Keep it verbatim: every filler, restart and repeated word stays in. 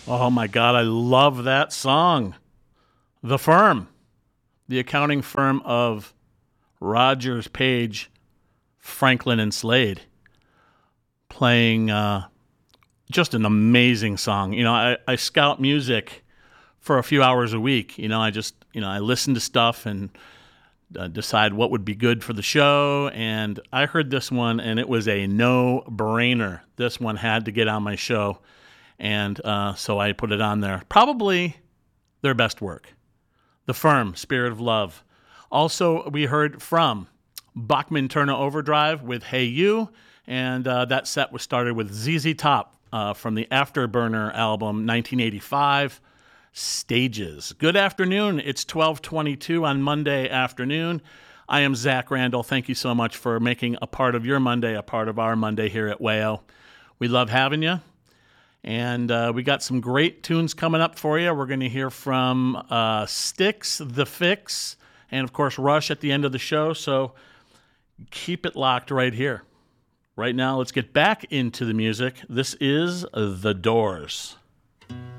Oh my God, I love that song. The Firm, the accounting firm of Rogers, Page, Franklin, and Slade, playing uh, just an amazing song. You know, I, I scout music for a few hours a week. You know, I just, you know, I listen to stuff and uh, decide what would be good for the show. And I heard this one, and it was a no-brainer. This one had to get on my show. And uh, so I put it on there. Probably their best work. The Firm, Spirit of Love. Also, we heard from Bachman Turner Overdrive with Hey You, and uh, that set was started with Z Z Top uh, from the Afterburner album nineteen eighty-five, Stages. Good afternoon. It's twelve twenty-two on Monday afternoon. I am Zach Randall. Thank you so much for making a part of your Monday a part of our Monday here at W A O. We love having you. And uh, we got some great tunes coming up for you. We're going to hear from uh, Styx, The Fix, and, of course, Rush at the end of the show. So keep it locked right here. Right now, let's get back into the music. This is The Doors.